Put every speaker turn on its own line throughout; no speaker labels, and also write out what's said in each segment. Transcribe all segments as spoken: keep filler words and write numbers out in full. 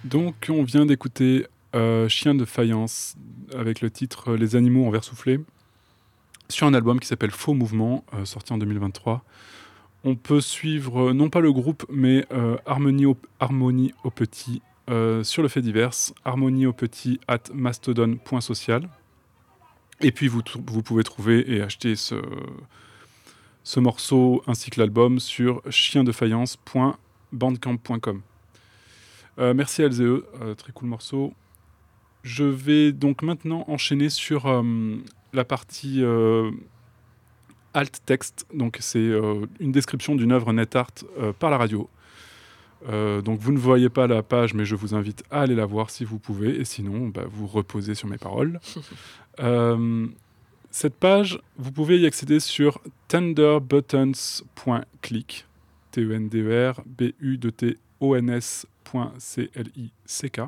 Donc, on vient d'écouter euh, Chien de faïence avec le titre Les animaux en verre soufflé sur un album qui s'appelle Faux Mouvement, euh, sorti en deux mille vingt-trois. On peut suivre euh, non pas le groupe, mais euh, Harmonie, au, Harmonie au petit euh, sur le fait divers, harmonie au petit at mastodon point social. Et puis vous, vous pouvez trouver et acheter ce, ce morceau ainsi que l'album sur chiendefaïence point bandcamp point com. Euh, merci à L Z E, euh, très cool morceau. Je vais donc maintenant enchaîner sur euh, la partie euh, alt texte. Donc c'est euh, une description d'une œuvre net art euh, par la radio. Euh, donc vous ne voyez pas la page, mais je vous invite à aller la voir si vous pouvez, et sinon bah, vous reposez sur mes paroles. euh, cette page, vous pouvez y accéder sur tenderbuttons point click, T E N D E R B U T O N S point C L I C K.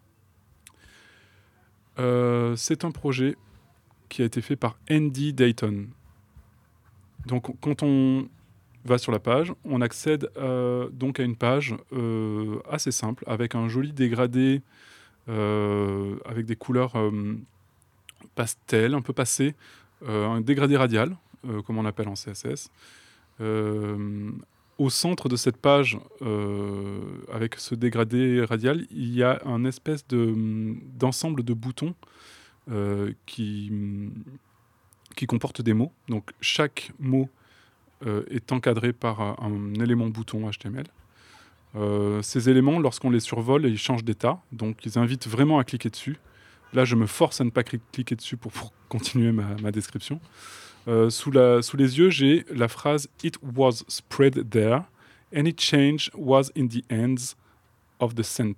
Euh, c'est un projet qui a été fait par Andy Dayton. Donc quand on va sur la page, on accède euh, donc à une page euh, assez simple avec un joli dégradé euh, avec des couleurs euh, pastel, un peu passées, euh, un dégradé radial, euh, comme on appelle en C S S. Euh, au centre de cette page, euh, avec ce dégradé radial, il y a un espèce de, d'ensemble de boutons euh, qui, qui comportent des mots. Donc chaque mot euh, est encadré par un, un élément bouton H T M L. Euh, ces éléments, lorsqu'on les survole, ils changent d'état, donc ils invitent vraiment à cliquer dessus. Là, je me force à ne pas cl- cliquer dessus pour, pour continuer ma, ma description. Euh, sous, la, sous les yeux, j'ai la phrase « It was spread there. Any change was in the hands of the cent-